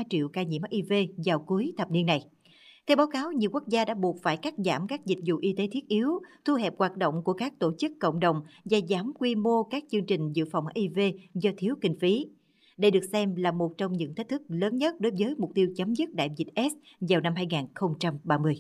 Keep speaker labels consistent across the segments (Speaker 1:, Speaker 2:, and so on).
Speaker 1: triệu ca nhiễm HIV vào cuối thập niên này. Theo báo cáo, nhiều quốc gia đã buộc phải cắt giảm các dịch vụ y tế thiết yếu, thu hẹp hoạt động của các tổ chức cộng đồng và giảm quy mô các chương trình dự phòng HIV do thiếu kinh phí. Đây được xem là một trong những thách thức lớn nhất đối với mục tiêu chấm dứt đại dịch AIDS vào năm 2030.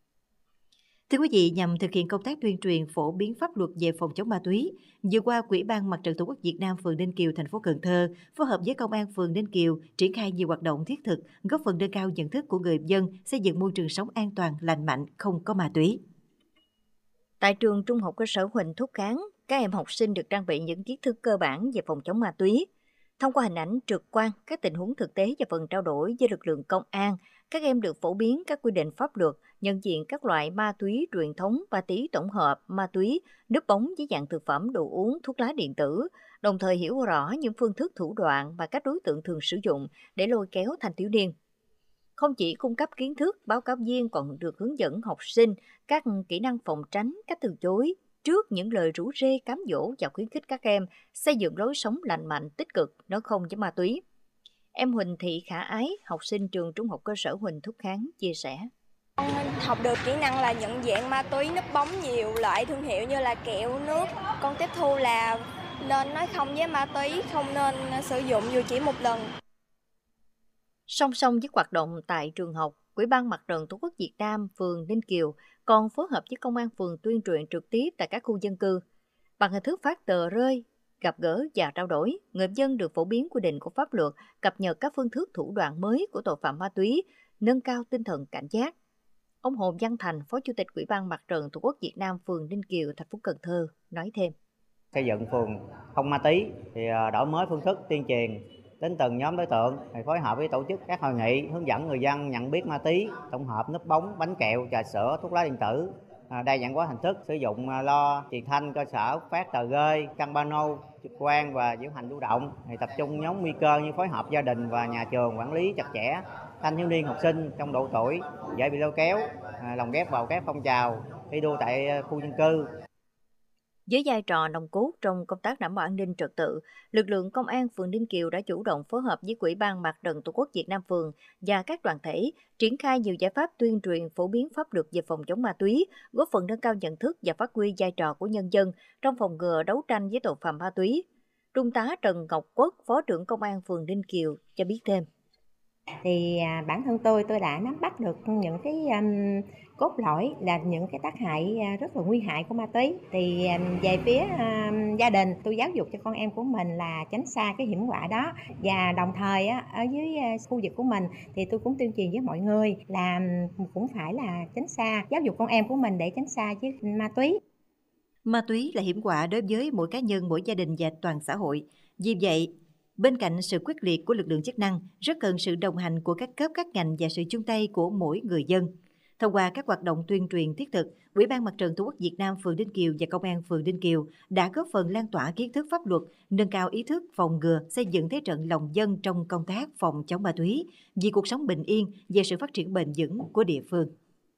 Speaker 1: Thưa quý vị, nhằm thực hiện công tác tuyên truyền phổ biến pháp luật về phòng chống ma túy, vừa qua Ủy ban Mặt trận Tổ quốc Việt Nam phường Ninh Kiều, thành phố Cần Thơ phối hợp với Công an phường Ninh Kiều triển khai nhiều hoạt động thiết thực, góp phần nâng cao nhận thức của người dân, xây dựng môi trường sống an toàn, lành mạnh, không có ma túy.
Speaker 2: Tại trường Trung học cơ sở Huỳnh Thúc Kháng, các em học sinh được trang bị những kiến thức cơ bản về phòng chống ma túy. Thông qua hình ảnh trực quan, các tình huống thực tế và phần trao đổi với lực lượng công an, các em được phổ biến các quy định pháp luật, nhận diện các loại ma túy truyền thống, ma túy tổng hợp, ma túy, nước bóng với dạng thực phẩm, đồ uống, thuốc lá điện tử, đồng thời hiểu rõ những phương thức thủ đoạn mà các đối tượng thường sử dụng để lôi kéo thanh thiếu niên. Không chỉ cung cấp kiến thức, báo cáo viên còn được hướng dẫn học sinh các kỹ năng phòng tránh, cách từ chối trước những lời rủ rê, cám dỗ và khuyến khích các em xây dựng lối sống lành mạnh, tích cực, nói không với ma túy. Em Huỳnh Thị Khả Ái, học sinh trường Trung học cơ sở Huỳnh Thúc Kháng chia sẻ.
Speaker 3: Con học được kỹ năng là nhận dạng ma túy, núp bóng nhiều loại thương hiệu như là kẹo, nước. Con tiếp thu là nên nói không với ma túy, không nên sử dụng dù chỉ một lần.
Speaker 2: Song song với hoạt động tại trường học, Ủy ban Mặt trận Tổ quốc Việt Nam phường Ninh Kiều còn phối hợp với Công an phường tuyên truyền trực tiếp tại các khu dân cư. Bằng hình thức phát tờ rơi, gặp gỡ và trao đổi, người dân được phổ biến quy định của pháp luật, cập nhật các phương thức thủ đoạn mới của tội phạm ma túy, nâng cao tinh thần cảnh giác. Ông Hồ Văn Thành, Phó Chủ tịch Ủy ban Mặt trận Tổ quốc Việt Nam phường Ninh Kiều, thành phố Cần Thơ nói thêm.
Speaker 4: Xây dựng phường không ma túy thì đổi mới phương thức tuyên truyền đến từng nhóm đối tượng, thì phối hợp với tổ chức các hội nghị hướng dẫn người dân nhận biết ma túy, tổng hợp, núp bóng, bánh kẹo, trà sữa, thuốc lá điện tử, đa dạng hóa hình thức, sử dụng loa truyền thanh cơ sở, phát tờ rơi, căng pano trực quan và diễu hành lưu động, thì tập trung nhóm nguy cơ như phối hợp gia đình và nhà trường quản lý chặt chẽ thanh thiếu niên học sinh trong độ tuổi dễ bị lôi kéo, lồng ghép vào các phong trào thi đua tại khu dân cư.
Speaker 2: Với vai trò nòng cốt trong công tác đảm bảo an ninh trật tự, lực lượng công an phường Ninh Kiều đã chủ động phối hợp với Ủy ban Mặt trận Tổ quốc Việt Nam phường và các đoàn thể triển khai nhiều giải pháp tuyên truyền phổ biến pháp luật về phòng chống ma túy, góp phần nâng cao nhận thức và phát huy vai trò của nhân dân trong phòng ngừa đấu tranh với tội phạm ma túy. Trung tá Trần Ngọc Quốc, Phó trưởng Công an phường Ninh Kiều cho biết thêm.
Speaker 5: Thì bản thân tôi đã nắm bắt được những cái cốt lõi là những cái tác hại rất là nguy hại của ma túy. Thì về phía gia đình, tôi giáo dục cho con em của mình là tránh xa cái hiểm họa đó, và đồng thời ở dưới khu vực của mình thì tôi cũng tuyên truyền với mọi người là cũng phải là tránh xa, giáo dục con em của mình để tránh xa với ma túy.
Speaker 1: Ma túy là hiểm họa đối với mỗi cá nhân, mỗi gia đình và toàn xã hội. Vì vậy, bên cạnh sự quyết liệt của lực lượng chức năng, rất cần sự đồng hành của các cấp, các ngành và sự chung tay của mỗi người dân. Thông qua các hoạt động tuyên truyền thiết thực, Ủy ban Mặt trận Tổ quốc Việt Nam phường Ninh Kiều và Công an phường Ninh Kiều đã góp phần lan tỏa kiến thức pháp luật, nâng cao ý thức phòng ngừa, xây dựng thế trận lòng dân trong công tác phòng chống ma túy, vì cuộc sống bình yên và sự phát triển bền vững của địa phương.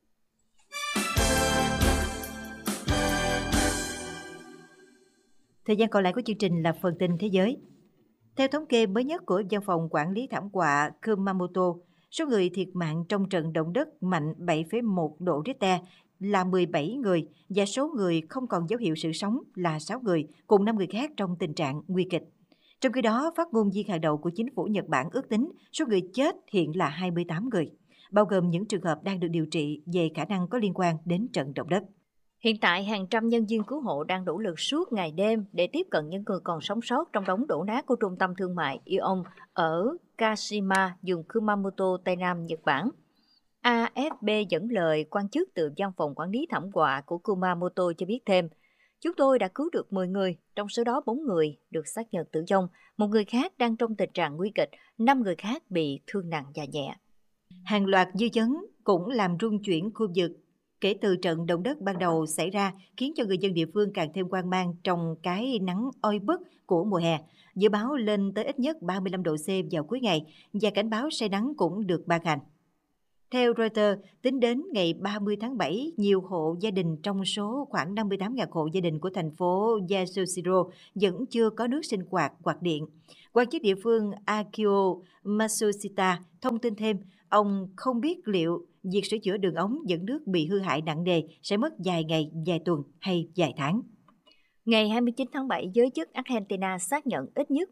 Speaker 1: Thời gian còn lại của chương trình là phần tin thế giới. Theo thống kê mới nhất của Văn phòng Quản lý thảm họa Kumamoto, số người thiệt mạng trong trận động đất mạnh 7,1 độ Richter là 17 người và số người không còn dấu hiệu sự sống là 6 người, cùng 5 người khác trong tình trạng nguy kịch. Trong khi đó, phát ngôn viên hàng đầu của chính phủ Nhật Bản ước tính số người chết hiện là 28 người, bao gồm những trường hợp đang được điều trị về khả năng có liên quan đến trận động đất.
Speaker 2: Hiện tại, hàng trăm nhân viên cứu hộ đang nỗ lực suốt ngày đêm để tiếp cận những người còn sống sót trong đống đổ nát của trung tâm thương mại Ion ở Kashima, vùng Kumamoto, Tây Nam Nhật Bản. AFP dẫn lời quan chức từ Văn phòng Quản lý thảm họa của Kumamoto cho biết thêm, chúng tôi đã cứu được 10 người, trong số đó 4 người được xác nhận tử vong, một người khác đang trong tình trạng nguy kịch, 5 người khác bị thương nặng và nhẹ.
Speaker 1: Hàng loạt dư chấn cũng làm rung chuyển khu vực kể từ trận động đất ban đầu xảy ra, khiến cho người dân địa phương càng thêm hoang mang trong cái nắng oi bức của mùa hè. Dự báo lên tới ít nhất 35 độ C vào cuối ngày và cảnh báo say nắng cũng được ban hành. Theo Reuters, tính đến ngày 30 tháng 7, nhiều hộ gia đình trong số khoảng 58.000 hộ gia đình của thành phố Yasushiro vẫn chưa có nước sinh hoạt, quạt điện. Quan chức địa phương Akio Matsushita thông tin thêm, ông không biết liệu việc sửa chữa đường ống dẫn nước bị hư hại nặng nề sẽ mất vài ngày, vài tuần hay vài tháng.
Speaker 2: Ngày 29 tháng 7, giới chức Argentina xác nhận ít nhất